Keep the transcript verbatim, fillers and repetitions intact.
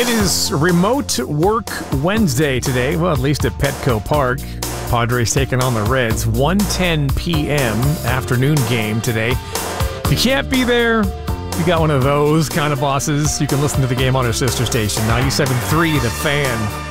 It is remote work Wednesday today. Well, at least at Petco Park. Padres taking on the Reds. one ten p.m. afternoon game today. If you can't be there, you got one of those kind of bosses, you can listen to the game on our sister station, ninety-seven point three The Fan.